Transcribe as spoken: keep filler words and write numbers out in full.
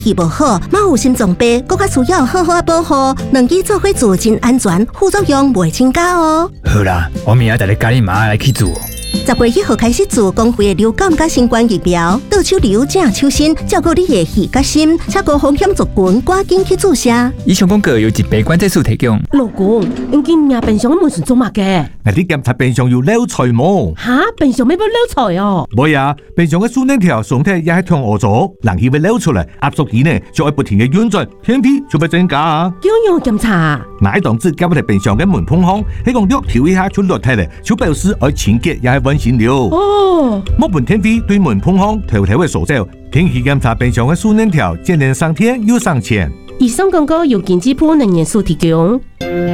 气不好，猫有心脏病，更加需要好好啊保护。两支做伙做真安全，副作用袂增加哦。 好啦，我明仔带你家己妈来去做。 十月一號開始做公費的流感甲新冠疫苗，倒手流正手心，照顧你的耳甲心，且高風險族群趕緊去注射。 以上廣告由疾病管制署提供。 老公，你今日平常嘅門船做乜嘅？ 我啲檢查平常要撩菜冇？ 吓，平常咩要撩菜哦？ 唔啊，平常嘅酸鏈條上體也係向我做，冷氣會撩出來，壓縮機呢就會不停嘅運轉，天氣就會增加啊。 點樣檢查？ 嗱，當時檢查平常嘅門碰孔，希望略調一下出落體咧，就表示愛清潔也係溫馨了。 哦， 莫本天氣對門碰孔頭頭嘅所走，定期檢查平常嘅酸鏈條，接連上天又上前。 以上廣告由經濟部能源署提供。